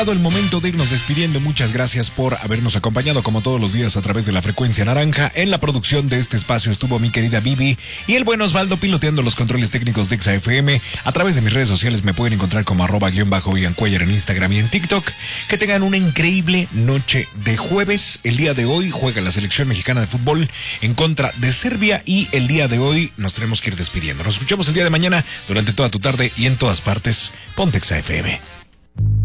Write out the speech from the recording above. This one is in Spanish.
El momento de irnos despidiendo. Muchas gracias por habernos acompañado como todos los días a través de la frecuencia naranja. En la producción de este espacio estuvo mi querida Vivi y el buen Osvaldo piloteando los controles técnicos de XFM. A través de mis redes sociales me pueden encontrar como @_Ian Cuellar en Instagram y en TikTok. Que tengan una increíble noche de jueves. El día de hoy juega la selección mexicana de fútbol en contra de Serbia y el día de hoy nos tenemos que ir despidiendo. Nos escuchamos el día de mañana durante toda tu tarde y en todas partes. Ponte XFM.